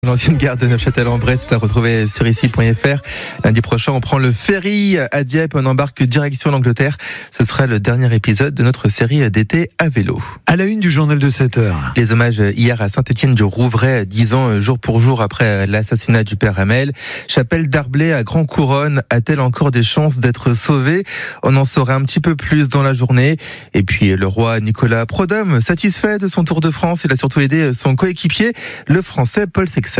L'ancienne gare de Neufchâtel-en-Bresse est à retrouver sur ici.fr. Lundi prochain, on prend le ferry à Dieppe, on embarque direction l'Angleterre. Ce sera le dernier épisode de notre série d'été à vélo. À la une du journal de 7h. Les hommages hier à Saint-Étienne-du-Rouvray, 10 ans jour pour jour après l'assassinat du père Hamel. Chapelle d'Arblay à Grand-Couronne a-t-elle encore des chances d'être sauvée? On en saura un petit peu plus dans la journée. Et puis le roi Nicolas Prodhomme, satisfait de son Tour de France, il a surtout aidé son coéquipier, le Français Paul Sexas.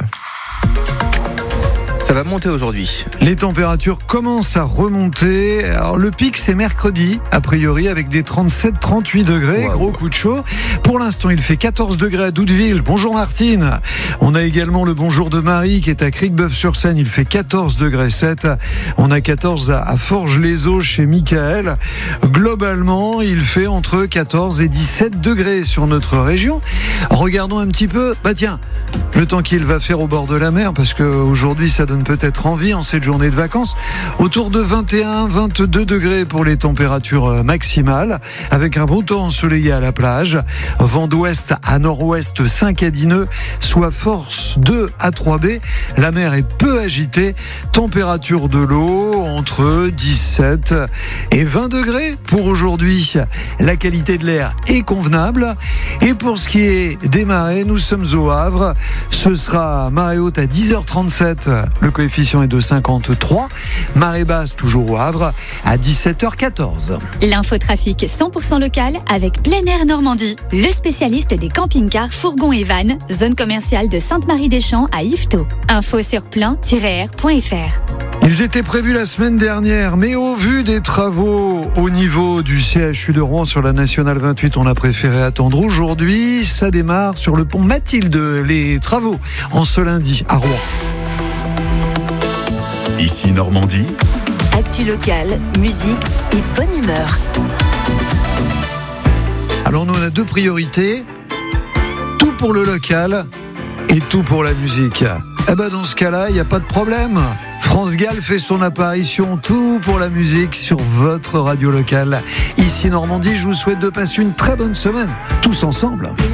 Ça va monter aujourd'hui. Les températures commencent à remonter. Alors, le pic, c'est mercredi, a priori, avec des 37-38 degrés. Wow. Gros coup de chaud. Pour l'instant, il fait 14 degrés à Doudeville. Bonjour Martine. On a également le bonjour de Marie qui est à Cricbeuf-sur-Seine. Il fait 14 degrés 7. On a 14 à Forges-les-Eaux chez Michael. Globalement, il fait entre 14 et 17 degrés sur notre région. Regardons un petit peu. Tiens, le temps qu'il va faire au bord de la mer, parce qu'aujourd'hui, ça donne peut-être envie en cette journée de vacances. Autour de 21-22 degrés pour les températures maximales, avec un beau temps ensoleillé à la plage. Vent d'ouest à nord-ouest 5 à 10 nœuds, soit force 2 à 3B. La mer est peu agitée. Température de l'eau entre 17 et 20 degrés pour aujourd'hui. La qualité de l'air est convenable. Et pour ce qui est des marées, nous sommes au Havre. Ce sera marée haute à 10h37. Le coefficient est de 53. Marée basse toujours au Havre à 17h14. L'infotrafic 100% local avec Plein Air Normandie. Le spécialiste des camping-cars, fourgons et vannes. Zone commerciale de Sainte-Marie-des-Champs à Yvetot. Info sur plein-air.fr. Ils étaient prévus la semaine dernière, mais au vu des travaux au niveau du CHU de Rouen sur la Nationale 28, on a préféré attendre. Aujourd'hui, ça démarre sur le pont Mathilde, les travaux en ce lundi à Rouen. Ici Normandie. Actu locale, musique et bonne humeur. Alors nous on a deux priorités, tout pour le local et tout pour la musique. Dans ce cas-là, il n'y a pas de problème. France Gall fait son apparition, tout pour la musique sur votre radio locale. Ici Normandie, je vous souhaite de passer une très bonne semaine, tous ensemble.